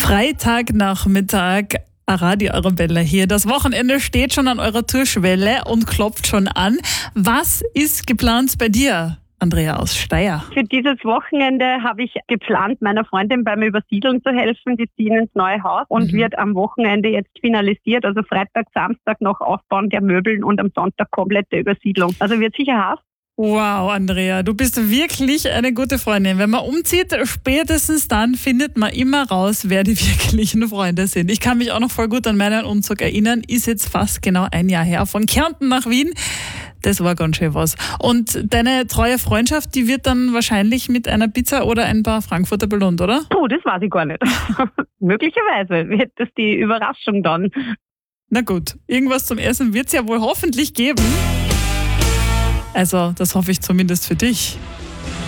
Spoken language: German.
Freitagnachmittag, Radio Arabella hier. Das Wochenende steht schon an eurer Türschwelle und klopft schon an. Was ist geplant bei dir, Andrea aus Steyr? Für dieses Wochenende habe ich geplant, meiner Freundin beim Übersiedeln zu helfen. Die ziehen ins neue Haus und wird am Wochenende jetzt finalisiert. Also Freitag, Samstag noch Aufbauen der Möbeln und am Sonntag komplette Übersiedlung. Also wird sicher Haus. Wow, Andrea, du bist wirklich eine gute Freundin. Wenn man umzieht, spätestens dann findet man immer raus, wer die wirklichen Freunde sind. Ich kann mich auch noch voll gut an meinen Umzug erinnern. Ist jetzt fast genau ein Jahr her. Von Kärnten nach Wien. Das war ganz schön was. Und deine treue Freundschaft, die wird dann wahrscheinlich mit einer Pizza oder ein paar Frankfurter belohnt, oder? Oh, das weiß ich gar nicht. Möglicherweise wird das die Überraschung dann. Na gut, irgendwas zum Essen wird es ja wohl hoffentlich geben. Also, das hoffe ich zumindest für dich.